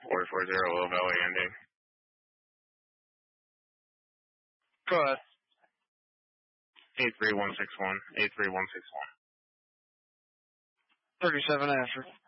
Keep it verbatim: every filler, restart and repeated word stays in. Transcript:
four four zero Low Valley ending. Go ahead. eight three one six one. eight three one six one. thirty-seven after.